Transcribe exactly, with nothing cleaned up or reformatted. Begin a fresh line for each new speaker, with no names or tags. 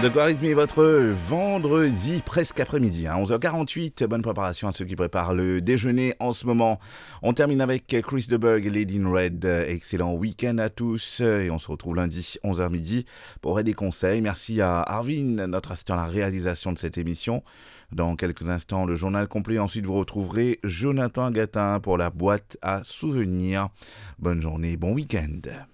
De quoi rythmer votre vendredi presque après-midi, hein, onze heures quarante-huit. Bonne préparation à ceux qui préparent le déjeuner en ce moment. On termine avec Chris de Burgh et Lady in Red. Excellent week-end à tous et on se retrouve lundi onze heures midi pour des conseils. Merci à Arvin, notre assistant à la réalisation de cette émission. Dans quelques instants, le journal complet. Ensuite, vous retrouverez Jonathan Gatin pour la boîte à souvenirs. Bonne journée, bon week-end.